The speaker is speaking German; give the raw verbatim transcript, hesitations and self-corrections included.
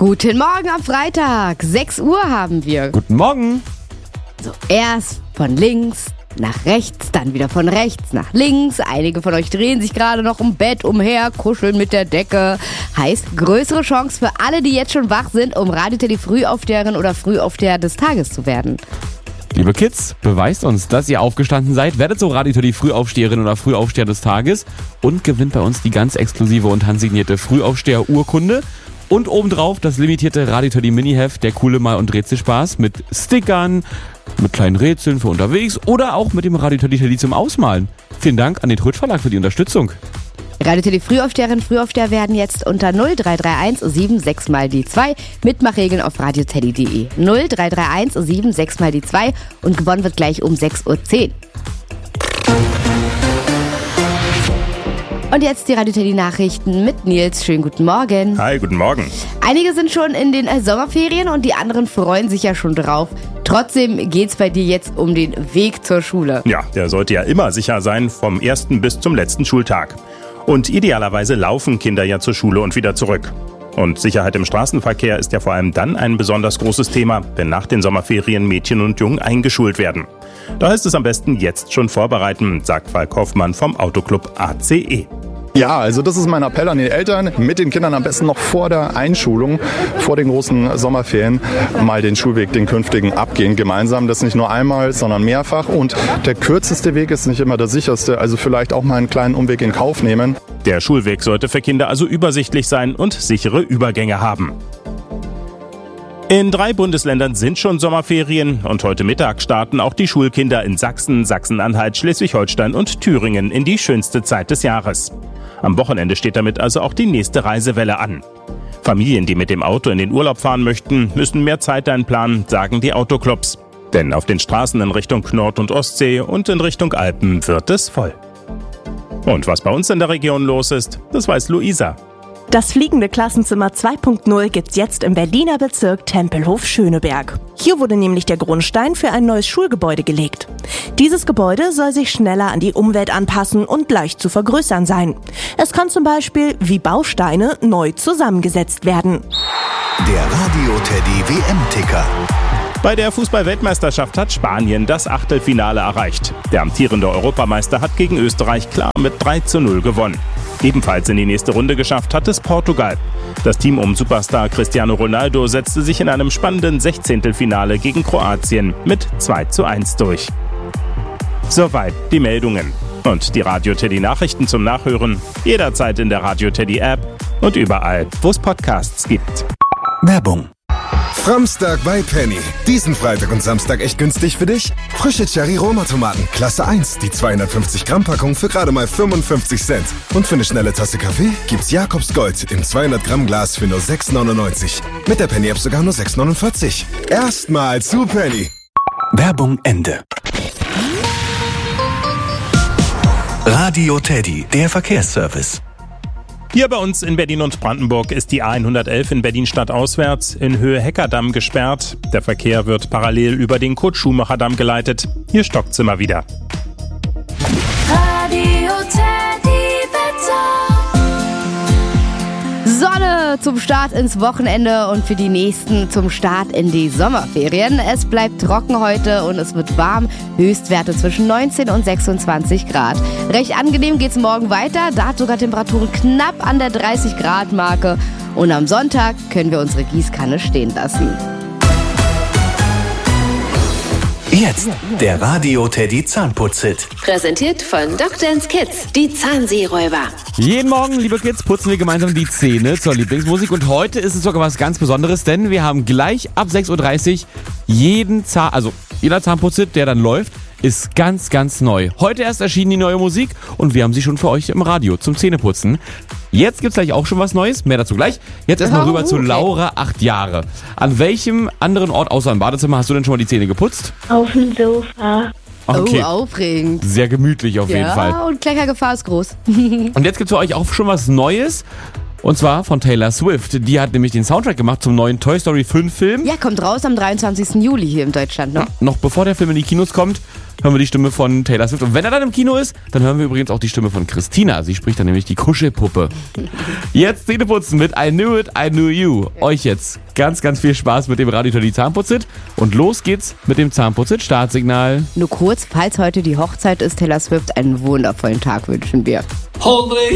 Guten Morgen am Freitag, sechs Uhr haben wir. Guten Morgen. So, erst von links nach rechts, dann wieder von rechts nach links. Einige von euch drehen sich gerade noch im Bett umher, kuscheln mit der Decke. Heißt, größere Chance für alle, die jetzt schon wach sind, um Radio Teddy Frühaufsteherin oder Frühaufsteher des Tages zu werden. Liebe Kids, beweist uns, dass ihr aufgestanden seid, werdet so Radio Teddy Frühaufsteherin oder Frühaufsteher des Tages und gewinnt bei uns die ganz exklusive und handsignierte Frühaufsteher-Urkunde. Und obendrauf das limitierte Radio Teddy Mini-Heft, der coole Mal- und Rätselspaß mit Stickern, mit kleinen Rätseln für unterwegs oder auch mit dem Radio Teddy Teddy zum Ausmalen. Vielen Dank an den Tröd Verlag für die Unterstützung. Radio Teddy Frühaufsteherin, Frühaufsteher werden jetzt unter null drei drei eins sieben sechs mal die zwei. Mitmachregeln auf radioteddy punkt de. null drei drei eins sieben sechs mal die zwei und gewonnen wird gleich um sechs Uhr zehn. Und jetzt die Radio Teddy Nachrichten mit Nils. Schönen guten Morgen. Hi, guten Morgen. Einige sind schon in den Sommerferien und die anderen freuen sich ja schon drauf. Trotzdem geht's bei dir jetzt um den Weg zur Schule. Ja, der sollte ja immer sicher sein, vom ersten bis zum letzten Schultag. Und idealerweise laufen Kinder ja zur Schule und wieder zurück. Und Sicherheit im Straßenverkehr ist ja vor allem dann ein besonders großes Thema, wenn nach den Sommerferien Mädchen und Jungen eingeschult werden. Da heißt es am besten jetzt schon vorbereiten, sagt Falk Hoffmann vom Autoclub A C E. Ja, also das ist mein Appell an die Eltern, mit den Kindern am besten noch vor der Einschulung, vor den großen Sommerferien, mal den Schulweg, den künftigen, abgehen gemeinsam. Das nicht nur einmal, sondern mehrfach. Und der kürzeste Weg ist nicht immer der sicherste, also vielleicht auch mal einen kleinen Umweg in Kauf nehmen. Der Schulweg sollte für Kinder also übersichtlich sein und sichere Übergänge haben. In drei Bundesländern sind schon Sommerferien und heute Mittag starten auch die Schulkinder in Sachsen, Sachsen-Anhalt, Schleswig-Holstein und Thüringen in die schönste Zeit des Jahres. Am Wochenende steht damit also auch die nächste Reisewelle an. Familien, die mit dem Auto in den Urlaub fahren möchten, müssen mehr Zeit einplanen, sagen die Autoclubs. Denn auf den Straßen in Richtung Nord- und Ostsee und in Richtung Alpen wird es voll. Und was bei uns in der Region los ist, das weiß Luisa. Das fliegende Klassenzimmer zwei Punkt null gibt's jetzt im Berliner Bezirk Tempelhof-Schöneberg. Hier wurde nämlich der Grundstein für ein neues Schulgebäude gelegt. Dieses Gebäude soll sich schneller an die Umwelt anpassen und leicht zu vergrößern sein. Es kann zum Beispiel wie Bausteine neu zusammengesetzt werden. Der Radio Teddy W M-Ticker. Bei der Fußball-Weltmeisterschaft hat Spanien das Achtelfinale erreicht. Der amtierende Europameister hat gegen Österreich klar mit drei zu null gewonnen. Ebenfalls in die nächste Runde geschafft hat es Portugal. Das Team um Superstar Cristiano Ronaldo setzte sich in einem spannenden Sechzehntelfinale gegen Kroatien mit zwei zu eins durch. Soweit die Meldungen. Und die Radio Teddy Nachrichten zum Nachhören jederzeit in der Radio Teddy App und überall, wo es Podcasts gibt. Werbung. Framstag bei Penny. Diesen Freitag und Samstag echt günstig für dich? Frische Cherry-Roma-Tomaten, Klasse eins, die zweihundertfünfzig Gramm Packung für gerade mal fünfundfünfzig Cent. Und für eine schnelle Tasse Kaffee gibt's Jakobs Gold im zweihundert Gramm Glas für nur sechs neunundneunzig. Mit der Penny-App sogar nur sechs neunundvierzig. Erstmal zu Penny. Werbung Ende. Radio Teddy, der Verkehrsservice. Hier bei uns in Berlin und Brandenburg ist die A hundertelf in Berlin stadtauswärts in Höhe Heckerdamm gesperrt. Der Verkehr wird parallel über den Kurt-Schumacher-Damm geleitet. Hier stockt's immer wieder. Radio Teddy Wetter. Sonne zum Start ins Wochenende und für die nächsten zum Start in die Sommerferien. Es bleibt trocken heute und es wird warm. Höchstwerte zwischen neunzehn und sechsundzwanzig Grad. Recht angenehm geht's morgen weiter. Da hat sogar Temperaturen knapp an der dreißig Grad Marke. Und am Sonntag können wir unsere Gießkanne stehen lassen. Jetzt der Radio Teddy Zahnputz-Hit. Präsentiert von Doktor Kids, die Zahnseeräuber. Jeden Morgen, liebe Kids, putzen wir gemeinsam die Zähne zur Lieblingsmusik. Und heute ist es sogar was ganz Besonderes, denn wir haben gleich ab sechs Uhr dreißig jeden Zahn, also jeder Zahnputz-Hit, der dann läuft, ist ganz, ganz neu. Heute erst erschienen die neue Musik und wir haben sie schon für euch im Radio zum Zähneputzen. Jetzt gibt's gleich auch schon was Neues, mehr dazu gleich. Jetzt erstmal Oh, rüber zu okay. Laura, acht Jahre. An welchem anderen Ort außer im Badezimmer hast du denn schon mal die Zähne geputzt? Auf dem Sofa. Okay, Oh, aufregend. sehr gemütlich auf jeden Fall. Ja, und Kleckergefahr ist groß. Und jetzt gibt's für euch auch schon was Neues. Und zwar von Taylor Swift. Die hat nämlich den Soundtrack gemacht zum neuen Toy Story fünf Film. Ja, kommt raus am dreiundzwanzigsten Juli hier in Deutschland. Ne? Ja, noch bevor der Film in die Kinos kommt, hören wir die Stimme von Taylor Swift. Und wenn er dann im Kino ist, dann hören wir übrigens auch die Stimme von Christina. Sie spricht dann nämlich die Kuschelpuppe. Jetzt Zähneputzen mit I Knew It, I Knew You. Euch jetzt ganz, ganz viel Spaß mit dem Radio Teddy Zahnputzit. Und los geht's mit dem Zahnputzit-Startsignal. Nur kurz, falls heute die Hochzeit ist, Taylor Swift, einen wundervollen Tag wünschen wir. Holy